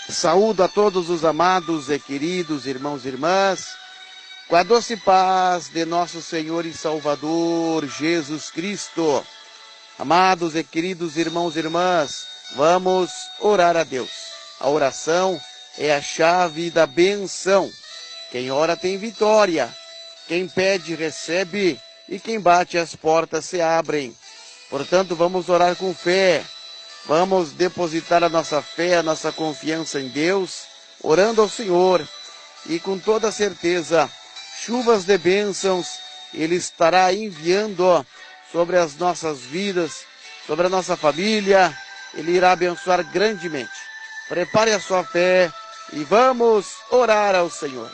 Saúdo a todos os amados e queridos irmãos e irmãs, com a doce paz de nosso Senhor e Salvador Jesus Cristo. Amados e queridos irmãos e irmãs, vamos orar a Deus. A oração é a chave da benção. Quem ora tem vitória, quem pede recebe e quem bate as portas se abrem. Portanto, vamos orar com fé. Vamos depositar a nossa fé, a nossa confiança em Deus, orando ao Senhor. E com toda certeza, chuvas de bênçãos Ele estará enviando sobre as nossas vidas, sobre a nossa família. Ele irá abençoar grandemente. Prepare a sua fé e vamos orar ao Senhor.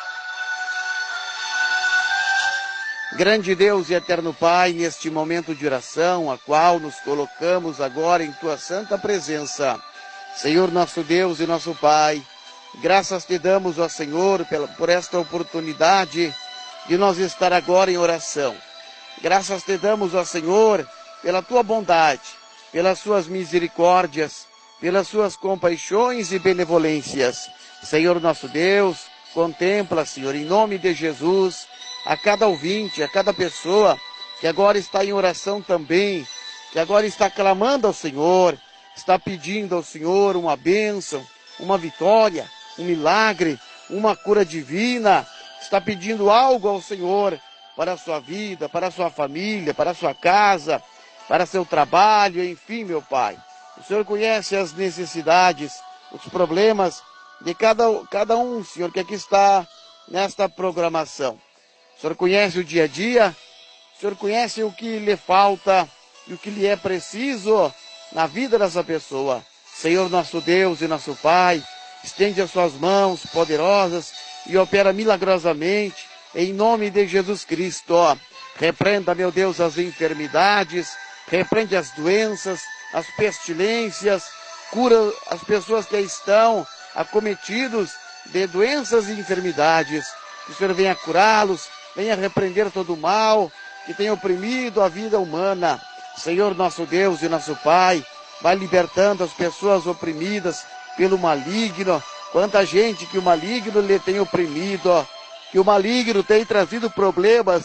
Grande Deus e eterno Pai, neste momento de oração, a qual nos colocamos agora em Tua santa presença. Senhor nosso Deus e nosso Pai, graças te damos, ó Senhor, por esta oportunidade de nós estar agora em oração. Graças te damos, ó Senhor, pela Tua bondade, pelas Suas misericórdias, pelas Suas compaixões e benevolências. Senhor nosso Deus, contempla, Senhor, em nome de Jesus, a cada ouvinte, a cada pessoa que agora está em oração também, que agora está clamando ao Senhor, está pedindo ao Senhor uma bênção, uma vitória, um milagre, uma cura divina, está pedindo algo ao Senhor para a sua vida, para a sua família, para a sua casa, para seu trabalho, enfim, meu Pai. O Senhor conhece as necessidades, os problemas de cada um, Senhor, que aqui está nesta programação. O Senhor conhece o dia a dia, o Senhor conhece o que lhe falta e o que lhe é preciso na vida dessa pessoa. Senhor nosso Deus e nosso Pai, estende as suas mãos poderosas e opera milagrosamente em nome de Jesus Cristo. Repreenda, meu Deus, as enfermidades, repreende as doenças, as pestilências, cura as pessoas que estão acometidos de doenças e enfermidades. Que o Senhor venha curá-los, venha repreender todo o mal que tem oprimido a vida humana. Senhor nosso Deus e nosso Pai, vai libertando as pessoas oprimidas pelo maligno. Quanta gente que o maligno lhe tem oprimido, que o maligno tem trazido problemas,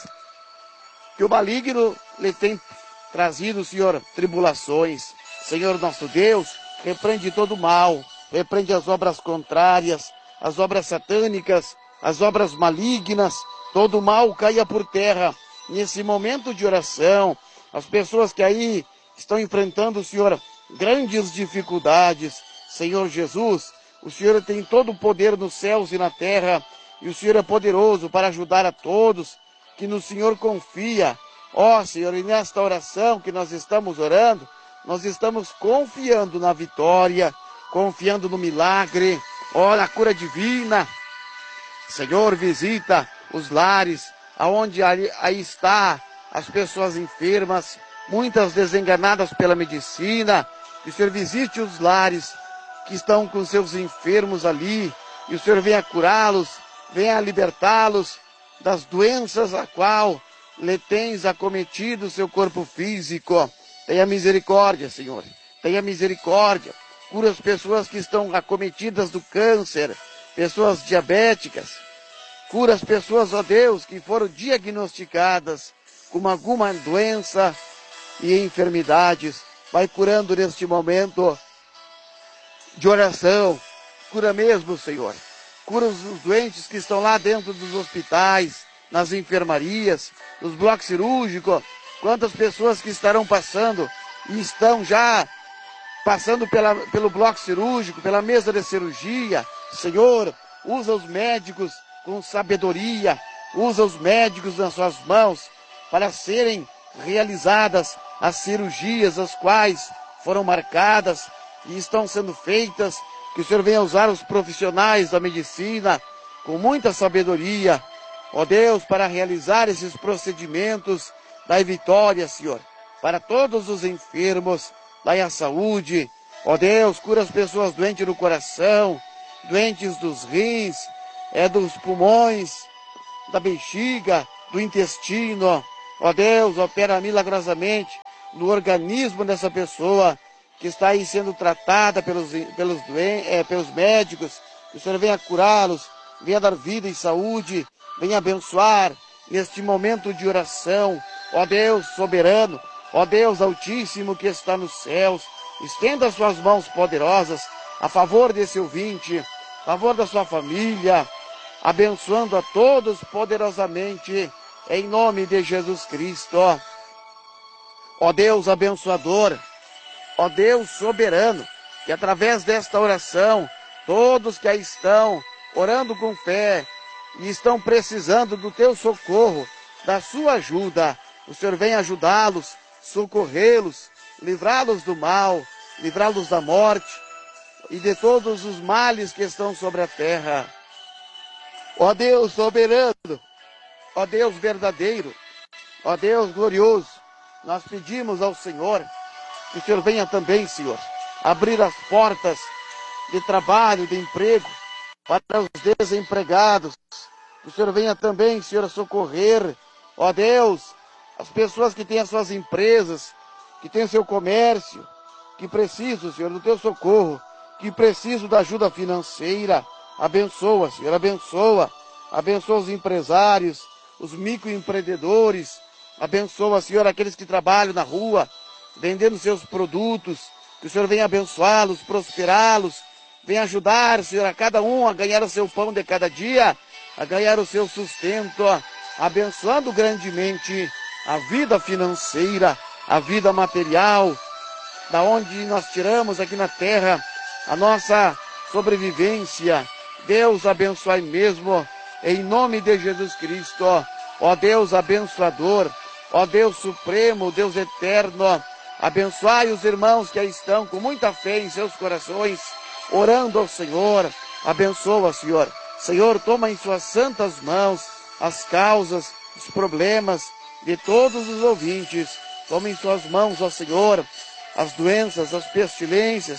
que o maligno lhe tem trazido, Senhor, tribulações. Senhor nosso Deus, repreende todo o mal, repreende as obras contrárias, as obras satânicas, as obras malignas. Todo o mal caia por terra nesse momento de oração. As pessoas que aí estão enfrentando, Senhor, grandes dificuldades. Senhor Jesus, o Senhor tem todo o poder nos céus e na terra, e o Senhor é poderoso para ajudar a todos que no Senhor confia. Ó Senhor, e nesta oração que nós estamos orando, nós estamos confiando na vitória, confiando no milagre, ó, na cura divina. Senhor, visita os lares, aonde aí está as pessoas enfermas, muitas desenganadas pela medicina. Que o Senhor visite os lares que estão com seus enfermos ali, e o Senhor venha curá-los, venha libertá-los das doenças a qual lhe tens acometido o seu corpo físico. Tenha misericórdia, Senhor, tenha misericórdia. Cura as pessoas que estão acometidas do câncer, pessoas diabéticas. Cura as pessoas, ó Deus, que foram diagnosticadas com alguma doença e enfermidades. Vai curando neste momento de oração. Cura mesmo, Senhor. Cura os doentes que estão lá dentro dos hospitais, nas enfermarias, nos blocos cirúrgicos. Quantas pessoas que estarão passando e estão já passando pelo bloco cirúrgico, pela mesa de cirurgia. Senhor, usa os médicos com sabedoria, usa os médicos nas suas mãos para serem realizadas as cirurgias, as quais foram marcadas e estão sendo feitas. Que o Senhor venha usar os profissionais da medicina com muita sabedoria, ó Deus, para realizar esses procedimentos. Dai vitória, Senhor, para todos os enfermos, dai a saúde, ó Deus, cura as pessoas doentes do coração, doentes dos rins, dos pulmões, da bexiga, do intestino. Ó Deus, opera milagrosamente no organismo dessa pessoa que está aí sendo tratada pelos médicos, que o Senhor venha curá-los, venha dar vida e saúde, venha abençoar neste momento de oração, ó Deus soberano, ó Deus altíssimo que está nos céus, estenda as suas mãos poderosas a favor desse ouvinte, a favor da sua família, abençoando a todos poderosamente, em nome de Jesus Cristo. Ó Deus abençoador, ó Deus soberano, que através desta oração, todos que aí estão orando com fé e estão precisando do teu socorro, da sua ajuda, o Senhor vem ajudá-los, socorrê-los, livrá-los do mal, livrá-los da morte e de todos os males que estão sobre a terra. Ó Deus soberano, ó Deus verdadeiro, ó Deus glorioso, nós pedimos ao Senhor que o Senhor venha também, Senhor, abrir as portas de trabalho, de emprego para os desempregados. Que o Senhor venha também, Senhor, socorrer, ó Deus, as pessoas que têm as suas empresas, que têm o seu comércio, que precisam, Senhor, do teu socorro, que precisam da ajuda financeira. Abençoa, Senhor, abençoa. Abençoa os empresários, os microempreendedores. Abençoa, Senhor, aqueles que trabalham na rua, vendendo seus produtos. Que o Senhor venha abençoá-los, prosperá-los. Venha ajudar, Senhor, a cada um a ganhar o seu pão de cada dia, a ganhar o seu sustento, abençoando grandemente a vida financeira, a vida material, da onde nós tiramos aqui na terra a nossa sobrevivência. Deus abençoe mesmo, em nome de Jesus Cristo, ó Deus abençoador, ó Deus supremo, Deus eterno, abençoai os irmãos que aí estão com muita fé em seus corações, orando ao Senhor. Abençoa, Senhor. Senhor, toma em suas santas mãos as causas, os problemas de todos os ouvintes. Toma em suas mãos, ó Senhor, as doenças, as pestilências,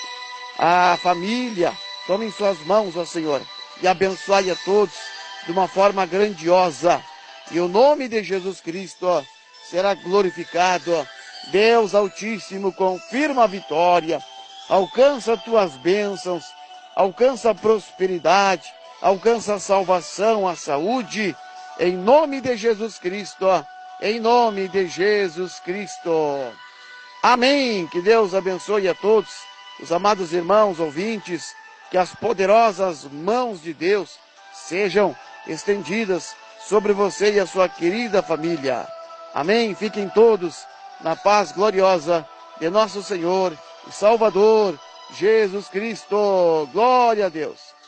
a família. Toma em suas mãos, ó Senhor, e abençoe a todos de uma forma grandiosa. E o nome de Jesus Cristo será glorificado. Deus Altíssimo, confirma a vitória. Alcança tuas bênçãos, alcança a prosperidade, alcança a salvação, a saúde, em nome de Jesus Cristo, em nome de Jesus Cristo. Amém. Que Deus abençoe a todos, os amados irmãos ouvintes, que as poderosas mãos de Deus sejam estendidas sobre você e a sua querida família. Amém. Fiquem todos na paz gloriosa de nosso Senhor e Salvador Jesus Cristo. Glória a Deus.